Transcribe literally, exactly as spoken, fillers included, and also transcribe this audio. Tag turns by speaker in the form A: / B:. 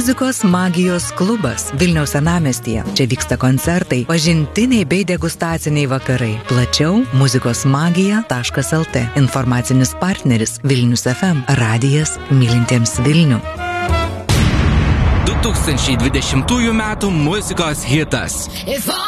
A: Muzikos magijos klubas Vilniaus senamiestyje. Čia vyksta koncertai, pažintiniai bei degustaciniai vakarai. Plačiau muzikos magija taškas el tė. Informacinis partneris Vilnius ef em. Radijas mylintiems Vilnių.
B: du tūkstančiai dvidešimtųjų metų muzikos hitas.